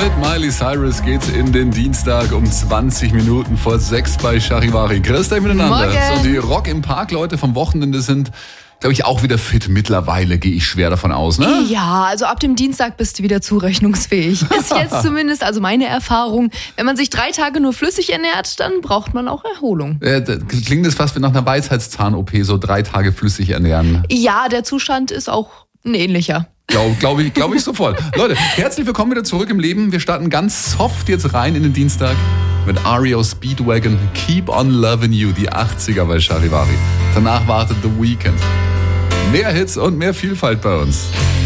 Mit Miley Cyrus geht's in den Dienstag um 20 Minuten vor 6 bei Charivari. Grüß euch miteinander. Morgen. So, die Rock im Park Leute vom Wochenende sind, glaube ich, auch wieder fit. Mittlerweile gehe ich schwer davon aus, ne? Ja, also ab dem Dienstag bist du wieder zurechnungsfähig. Ist jetzt zumindest also meine Erfahrung. Wenn man sich 3 Tage nur flüssig ernährt, dann braucht man auch Erholung. Klingt das fast wie nach einer Weisheitszahn-OP, so 3 Tage flüssig ernähren. Ja, der Zustand ist auch ein ähnlicher. Glaube ich sofort. Leute, herzlich willkommen wieder zurück im Leben. Wir starten ganz soft jetzt rein in den Dienstag mit REO Speedwagon, Keep on Loving You, die 80er bei Charivari. Danach wartet The Weeknd. Mehr Hits und mehr Vielfalt bei uns.